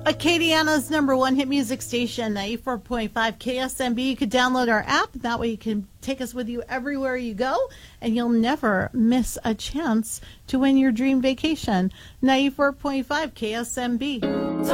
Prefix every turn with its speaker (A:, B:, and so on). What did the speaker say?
A: Acadiana's number one hit music station, 94.5 KSMB. You could download our app. That way you can take us with you everywhere you go, and you'll never miss a chance to win your dream vacation. 94.5 KSMB.